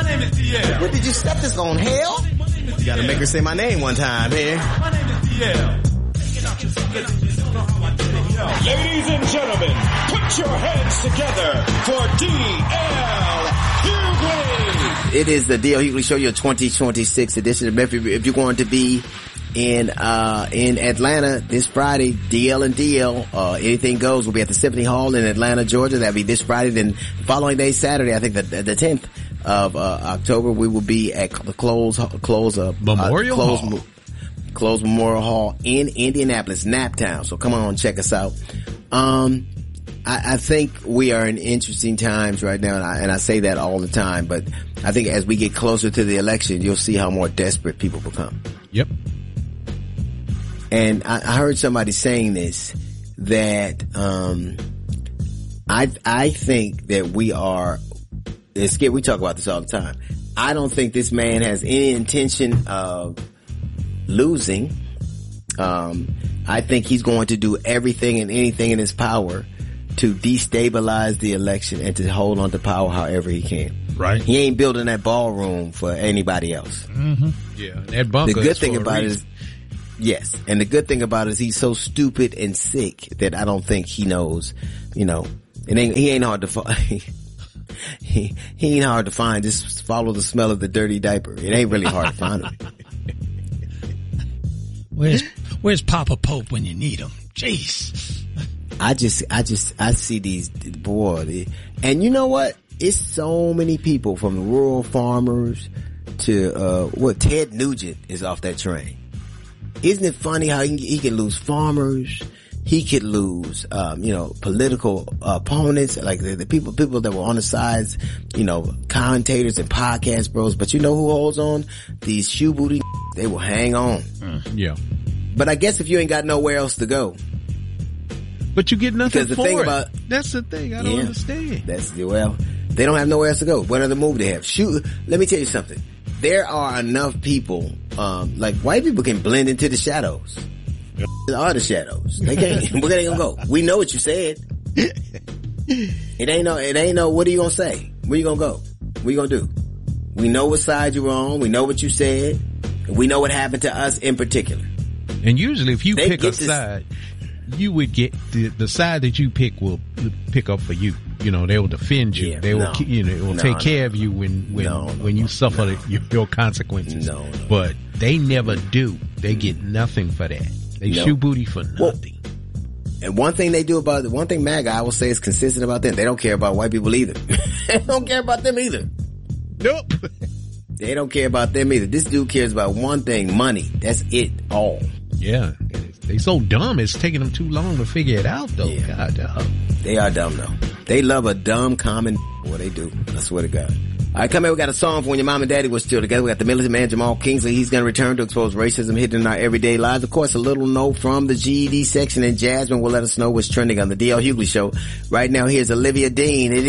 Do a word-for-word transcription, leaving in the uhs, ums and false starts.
My name is D L. What did you step this on, hell? You gotta make her say my name one time here. My name is D L. Ladies and gentlemen, put your hands together for D L Hughley. It is the D L Hughley Show, your twenty twenty-six edition. If you're going to be in uh in Atlanta this Friday, D L and D L, uh anything goes. We'll be at the Symphony Hall in Atlanta, Georgia. That'll be this Friday. Then the following day, Saturday, I think the the tenth of uh October, we will be at the Close Close uh, Memorial uh, Close, Hall. Close Memorial Hall in Indianapolis, Naptown. So come on, check us out. Um, I, I think we are in interesting times right now, and I, and I say that all the time. But I think as we get closer to the election, you'll see how more desperate people become. Yep. And I, I heard somebody saying this, that um, I I think that we are. It's Skip, we talk about this all the time. I don't think this man has any intention of losing. Um, I think he's going to do everything and anything in his power to destabilize the election and to hold on to power however he can. Right. He ain't building that ballroom for anybody else. Mm-hmm. Yeah. That bunker. The good thing for about it is, yes, and the good thing about it is he's so stupid and sick that I don't think he knows. You know, it ain't he ain't hard to find. he he ain't hard to find. Just follow the smell of the dirty diaper. It ain't really hard to find him. Where's Where's Papa Pope when you need him? Jeez. I just, I just, I see these, boy, and you know what? It's so many people from rural farmers to, uh, what, Ted Nugent is off that train. Isn't it funny how he, he can lose farmers? He could lose, um, you know, political uh, opponents, like the, the people, people that were on the sides, you know, commentators and podcast bros. But you know who holds on? These shoe booty, they will hang on. Mm, yeah. But I guess if you ain't got nowhere else to go. But you get nothing because the for thing it. About, that's the thing. I don't yeah, understand. That's, well, they don't have nowhere else to go. What other move they have? Shoot, let me tell you something. There are enough people, um, like white people can blend into the shadows. There are the shadows. They can't. Where they gonna go? We know what you said. It ain't no, it ain't no, what are you gonna say? Where you gonna go? What you gonna do? We know what side you're on. We know what you said. We know what happened to us in particular. And usually if you they pick a this, side, you would get the, the side that you pick will pick up for you. You know, they will defend you. Yeah, they will, no, you know, it will no, take no, care of you when, when, no, no, when you no, suffer no. your, your consequences. No, no. But they never do. They get nothing for that. They no. shoot booty for nothing. Well, and one thing they do about it, one thing MAGA I will say is consistent about them. They don't care about white people either. They don't care about them either. Nope. They don't care about them either. This dude cares about one thing, money. That's it all. Yeah. They so dumb, it's taking them too long to figure it out, though. Yeah. God, dog. They are dumb, though. They love a dumb, common what they do. I swear to God. All right, come here. We got a song for when your mom and daddy was still together. We got the militant man, Jamal Kingsley. He's going to return to expose racism hidden in our everyday lives. Of course, a little note from the G E D section, and Jasmine will let us know what's trending on the D L Hughley Show. Right now, here's Olivia Dean. It